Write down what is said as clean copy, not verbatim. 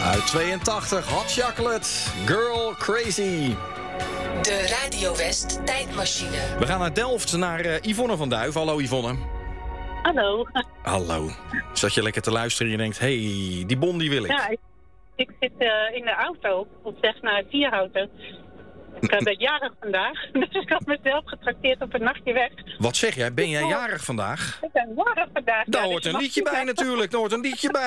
Uit 82, Hot Chocolate, Girl Crazy. De Radio West tijdmachine. We gaan naar Delft, naar Yvonne van Duif. Hallo Yvonne. Hallo. Hallo. Zat je lekker te luisteren en je denkt, hey, die bon die wil ik. Ja, ik zit in de auto, op weg naar Vierhouten. Ik ben jarig vandaag, dus ik had mezelf getrakteerd op een nachtje weg. Wat zeg jij? Ben jij jarig vandaag? Ik ben jarig vandaag. Daar ja, hoort dus een liedje bij natuurlijk. Daar hoort een liedje bij.